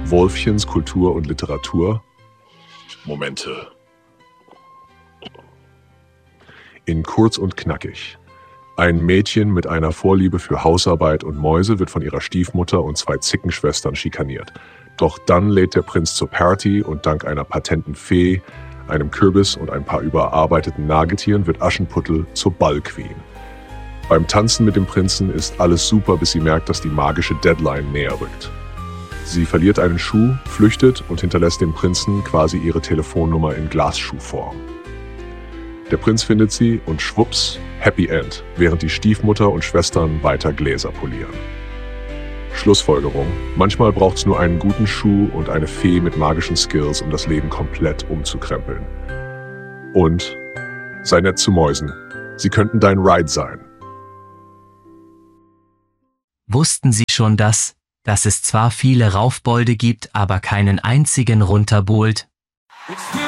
Wolfchens Kultur und Literatur. Momente. In Kurz und Knackig. Ein Mädchen mit einer Vorliebe für Hausarbeit und Mäuse wird von ihrer Stiefmutter und 2 Zickenschwestern schikaniert. Doch dann lädt der Prinz zur Party und dank einer patenten Fee, einem Kürbis und ein paar überarbeiteten Nagetieren wird Aschenputtel zur Ballqueen. Beim Tanzen mit dem Prinzen ist alles super, bis sie merkt, dass die magische Deadline näher rückt. Sie verliert einen Schuh, flüchtet und hinterlässt dem Prinzen quasi ihre Telefonnummer in Glasschuhform. Der Prinz findet sie und schwupps, Happy End, während die Stiefmutter und Schwestern weiter Gläser polieren. Schlussfolgerung: Manchmal braucht es nur einen guten Schuh und eine Fee mit magischen Skills, um das Leben komplett umzukrempeln. Und sei nett zu Mäusen. Sie könnten dein Ride sein. Wussten Sie schon dass es zwar viele Raufbolde gibt, aber keinen einzigen Runterbohlt?